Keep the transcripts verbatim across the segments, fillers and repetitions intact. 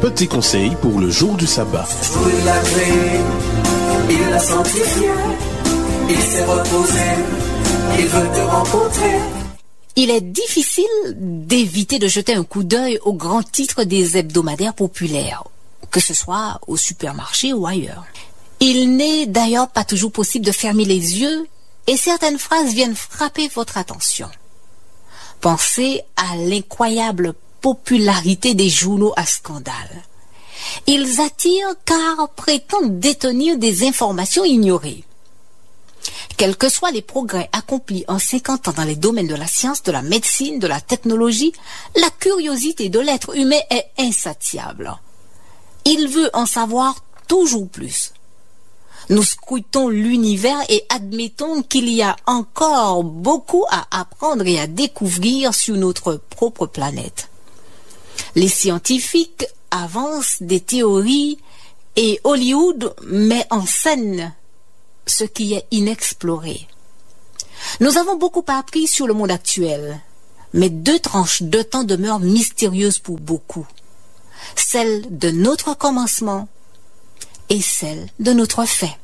Petit conseil pour le jour du sabbat. Il l'a créé, il l'a sanctifié, il s'est reposé, il veut te rencontrer. Il est difficile d'éviter de jeter un coup d'œil aux grands titres des hebdomadaires populaires, que ce soit au supermarché ou ailleurs. Il n'est d'ailleurs pas toujours possible de fermer les yeux et certaines phrases viennent frapper votre attention. Pensez à l'incroyable popularité des journaux à scandale. Ils attirent car prétendent détenir des informations ignorées. Quels que soient les progrès accomplis en cinquante ans dans les domaines de la science, de la médecine, de la technologie, la curiosité de l'être humain est insatiable. Il veut en savoir toujours plus. Nous scrutons l'univers et admettons qu'il y a encore beaucoup à apprendre et à découvrir sur notre propre planète. Les scientifiques avancent des théories et Hollywood met en scène ce qui est inexploré. Nous avons beaucoup appris sur le monde actuel, mais deux tranches de temps demeurent mystérieuses pour beaucoup. Celle de notre commencement et celle de notre fait.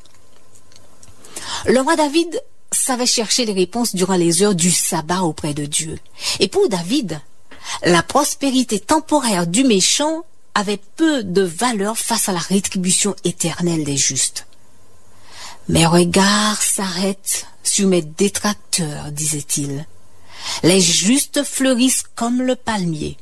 Le roi David savait chercher les réponses durant les heures du sabbat auprès de Dieu. Et pour David, la prospérité temporaire du méchant avait peu de valeur face à la rétribution éternelle des justes. Mes regards s'arrêtent sur mes détracteurs, disait-il. Les justes fleurissent comme le palmier.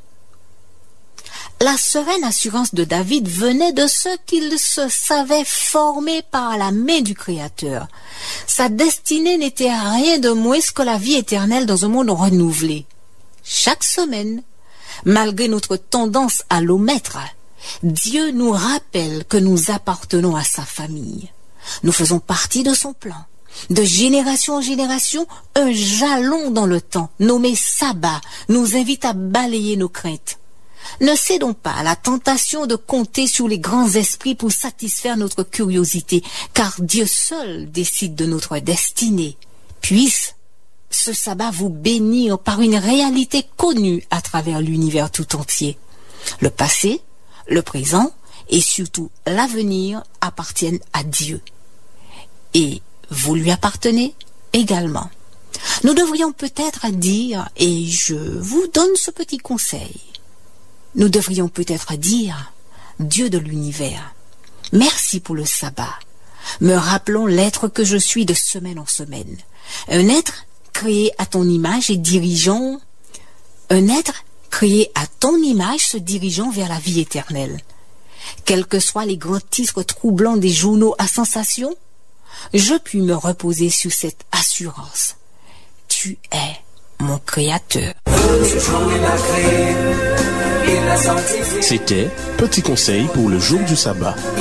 La sereine assurance de David venait de ce qu'il se savait formé par la main du Créateur. Sa destinée n'était rien de moins que la vie éternelle dans un monde renouvelé. Chaque semaine, malgré notre tendance à l'omettre, Dieu nous rappelle que nous appartenons à sa famille. Nous faisons partie de son plan. De génération en génération, un jalon dans le temps, nommé sabbat, nous invite à balayer nos craintes. Ne cédons pas à la tentation de compter sur les grands esprits pour satisfaire notre curiosité, car Dieu seul décide de notre destinée. Puisse ce sabbat vous bénir par une réalité connue à travers l'univers tout entier. Le passé, le présent et surtout l'avenir appartiennent à Dieu. Et vous lui appartenez également. Nous devrions peut-être dire, et je vous donne ce petit conseil, nous devrions peut-être dire, Dieu de l'univers, merci pour le sabbat. Me rappelons l'être que je suis de semaine en semaine. Un être créé à ton image et dirigeant, un être créé à ton image se dirigeant vers la vie éternelle. Quels que soient les grands titres troublants des journaux à sensation, je puis me reposer sur cette assurance. Tu es mon Créateur. C'était Petit conseil pour le jour du sabbat.